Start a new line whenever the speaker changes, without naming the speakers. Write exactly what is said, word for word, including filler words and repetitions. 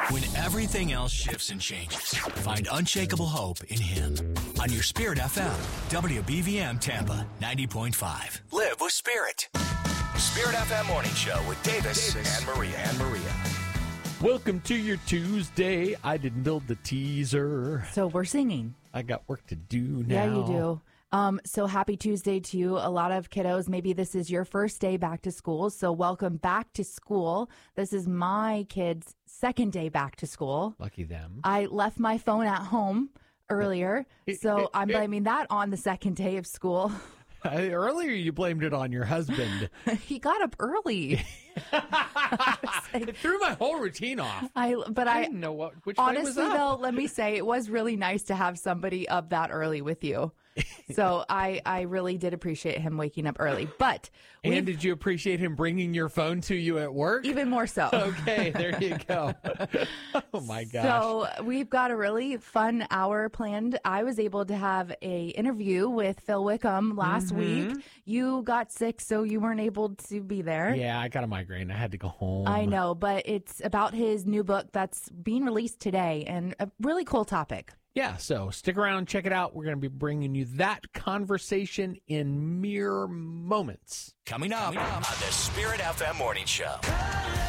When everything else shifts and changes, find unshakable hope in Him. On your Spirit F M, W B V M Tampa ninety point five. Live with Spirit. Spirit F M Morning Show with Davis, Davis and Maria. And Maria.
Welcome to your Tuesday. I didn't build the teaser.
So we're singing.
I got work to do now.
Yeah, you do. Um, so happy Tuesday to you. A lot of kiddos, maybe this is your first day back to school. So welcome back to school. This is my kids' second day back to school.
Lucky them.
I left my phone at home earlier. So I'm blaming that on the second day of school.
I, earlier you blamed it on your husband.
He got up early.
It threw my whole routine off.
I, but
I
I
didn't know what, which
honestly,
way was up.
though, let me say it was really nice to have somebody up that early with you. So I, I really did appreciate him waking up early. But
and did you appreciate him bringing your phone to you at work?
Even more so.
Okay, there you go. Oh my gosh.
So we've got a really fun hour planned. I was able to have a interview with Phil Wickham last
Mm-hmm.
week. You got sick, so you weren't able to be there.
Yeah, I got a migraine. I had to go home.
I know, but it's about his new book that's being released today, and a really cool topic.
Yeah, so stick around, check it out. We're going to be bringing you that conversation in mere moments.
Coming up, Coming up on the Spirit F M Morning Show.